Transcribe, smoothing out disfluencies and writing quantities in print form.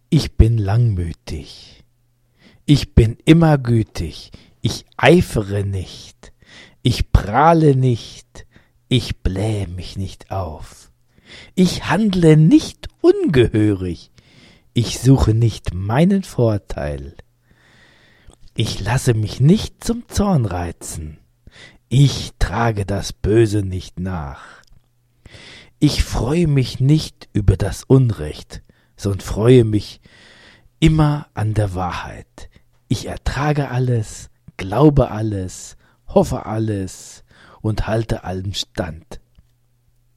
Ich bin langmütig, ich bin immer gütig, ich eifere nicht, ich prahle nicht, ich blähe mich nicht auf. Ich handle nicht ungehörig, ich suche nicht meinen Vorteil. Ich lasse mich nicht zum Zorn reizen, ich trage das Böse nicht nach. Ich freue mich nicht über das Unrecht, sondern freue mich immer an der Wahrheit. Ich ertrage alles, glaube alles, hoffe alles und halte allem stand.